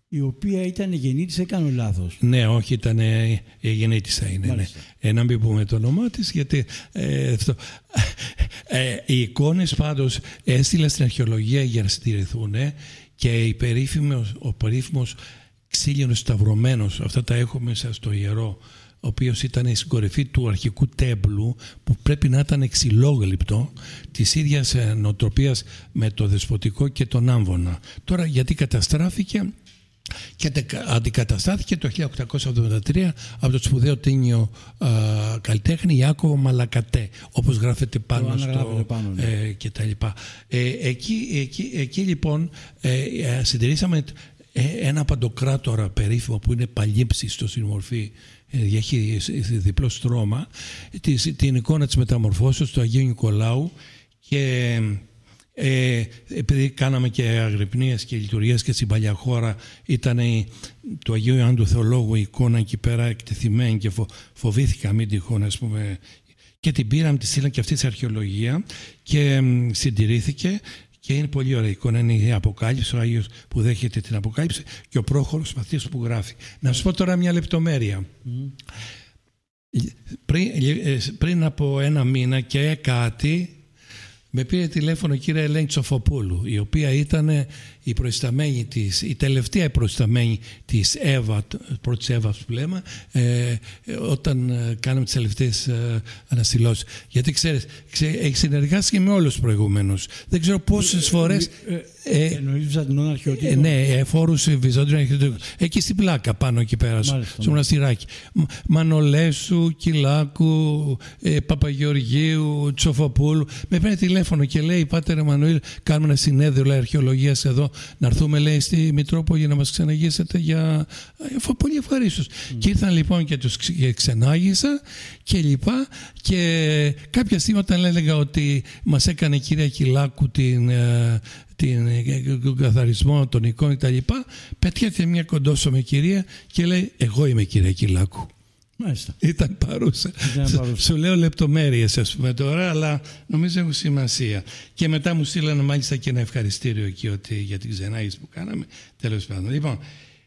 η οποία ήταν γεννήτισσα, κάνω λάθος? Ναι, όχι, ήταν γεννήτισσα είναι. Ναι. Να μην πούμε το όνομά της, γιατί οι εικόνες πάντως έστειλα στην αρχαιολογία για να συντηρηθούν, και ο περίφημος ξύλινος σταυρωμένος, αυτά τα έχω μέσα στο ιερό, ο οποίος ήταν στην κορυφή του αρχικού τέμπλου, που πρέπει να ήταν ξυλόγλυπτο, της ίδιας νοοτροπίας με το δεσποτικό και τον άμβονα. Τώρα γιατί καταστράφηκε και αντικαταστάθηκε το 1873 από το σπουδαίο τίνιο καλλιτέχνη Ιάκωβο Μαλακατέ, όπως γράφεται πάνω και τα λοιπά. Εκεί λοιπόν συντηρήσαμε ένα παντοκράτορα περίφημο που είναι παλίψιστο στην μορφή, έχει διπλό στρώμα, την εικόνα της μεταμορφώσεως του Αγίου Νικολάου, και επειδή κάναμε και αγρυπνίες και λειτουργίες και στην παλιά χώρα, ήταν του Αγίου Ιωάννου του Θεολόγου η εικόνα εκεί πέρα εκτεθειμένη, και φοβήθηκα μην τυχόν, ας πούμε, και την πήραμε, τη στείλαμε και αυτή στην αρχαιολογία και συντηρήθηκε. Και είναι πολύ ωραία εικόνα, είναι η Αποκάλυψη, ο Άγιος που δέχεται την Αποκάλυψη και ο πρόχωρος Μαθίας που γράφει. Να σας πω τώρα μια λεπτομέρεια. Πριν από ένα μήνα και κάτι, με πήρε τηλέφωνο η κυρία Ελένη Τσοφοπούλου, η οποία ήταν η τελευταία προϊσταμένη της Εύα, πρώτης Εύα που λέμε, όταν κάναμε τις τελευταίες αναστηλώσεις. Γιατί ξέρεις, έχει συνεργάσει και με όλους τους προηγούμενους. Δεν ξέρω πόσες φορές. Εννοείς Βυζαντινών αρχαιοτήτων? Ναι, φόρους Βυζαντινών αρχαιοτήτων. Εκεί στην πλάκα πάνω εκεί πέρα, στο μοναστηράκι. Μανολέσου, Κυλάκου, Παπαγεωργίου, Τσοφοπούλου. Με παίρνει τηλέφωνο και λέει: Πάτερ Εμμανουήλ, κάνουμε ένα συνέδριο αρχαιολογίας εδώ. Να έρθουμε, λέει, στη Μητρόπολη να μας ξεναγήσετε πολύ ευχαρίστως. Και ήρθαν λοιπόν και τους ξενάγησα και λοιπά, και κάποια στιγμή όταν έλεγα ότι μας έκανε η κυρία Κυλάκου τον καθαρισμό των εικόνων κτλ, πετιέται μια κοντόσωμη κυρία και λέει: εγώ είμαι κυρία Κυλάκου. Μάλιστα. Ήταν παρούσα. Σου λέω λεπτομέρειες, ας πούμε, τώρα, αλλά νομίζω έχουν σημασία. Και μετά μου στείλανε μάλιστα και ένα ευχαριστήριο εκεί για την ξενάγηση που κάναμε. Τέλος πάντων. Λοιπόν,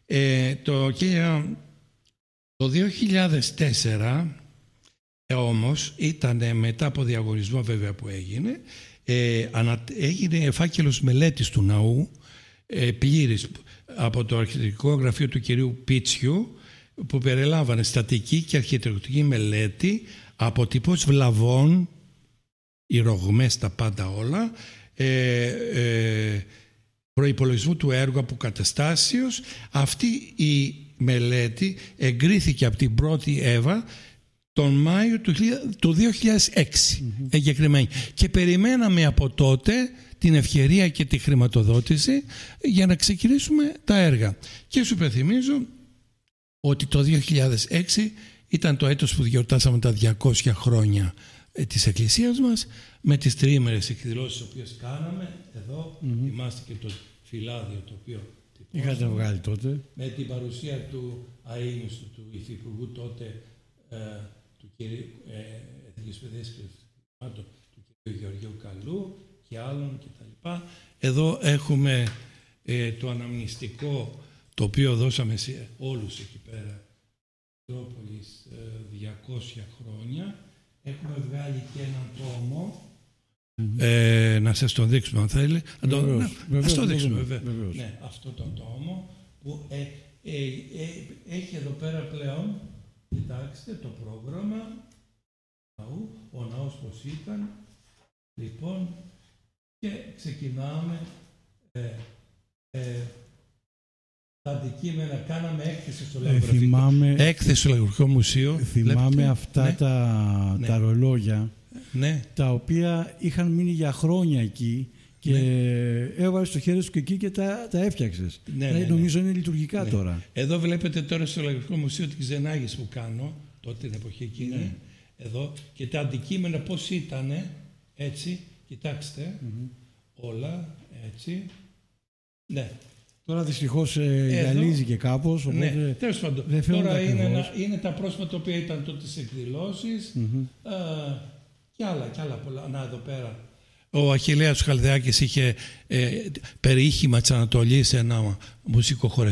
το 2004 όμως ήταν μετά από διαγωνισμό βέβαια που έγινε, έγινε φάκελος μελέτης του ναού, πλήρης, από το αρχιτεκτονικό γραφείο του κυρίου Πίτσιου, που περιλάμβανε στατική και αρχιτεκτονική μελέτη, αποτυπώσεις βλαβών, οι ρογμές, τα πάντα όλα, προϋπολογισμού του έργου από καταστάσεως. Αυτή η μελέτη εγκρίθηκε από την πρώτη Εύα τον Μάιο του 2006 εγκεκριμένη, και περιμέναμε από τότε την ευκαιρία και τη χρηματοδότηση για να ξεκινήσουμε τα έργα. Και σου υπενθυμίζω ότι το 2006 ήταν το έτος που γιορτάσαμε τα 200 χρόνια της Εκκλησίας μας, με τις τριήμερες εκδηλώσεις τις οποίες κάναμε. Εδώ θυμάστε και το φυλάδιο το οποίο είχατε βγάλει τότε, με την παρουσία του αείμνηστου, του υφυπουργού τότε του κυρίου Εθνικής Παιδείας και του κυρίου Γεωργίου Καλού και άλλων κτλ. Εδώ έχουμε το αναμνηστικό, το οποίο δώσαμε σε όλους εκεί πέρα, Μητρόπολης 200 χρόνια. Έχουμε βγάλει και έναν τόμο, να σας τον δείξουμε αν θέλει. Ας το δείξουμε βέβαια. Ναι, αυτό το τόμο που έχει εδώ πέρα πλέον, κοιτάξτε το πρόγραμμα, ο ναός πως ήταν. Λοιπόν, και ξεκινάμε τα αντικείμενα, κάναμε έκθεση στο Λαογραφικό Μουσείο. Θυμάμαι αυτά τα ρολόγια, τα οποία είχαν μείνει για χρόνια εκεί και έβαλες το χέρι σου και εκεί και τα έφτιαξες. Νομίζω είναι λειτουργικά τώρα. Εδώ βλέπετε τώρα στο Λαογραφικό Μουσείο την ξενάγηση που κάνω, τότε την εποχή εκείνη, εδώ, και τα αντικείμενα πώς ήτανε, έτσι, κοιτάξτε, όλα, έτσι, ναι. Τώρα δυστυχώς γυαλίζει και κάπως, οπότε τέλος πάντων. Τώρα είναι τα πρόσωπα τα οποία ήταν τότε στις εκδηλώσεις, και άλλα πολλά. Να, εδώ πέρα. Ο Αχιλλέας Χαλδεάκης είχε περίχημα της Ανατολής ένα μουσικό χορευτικό.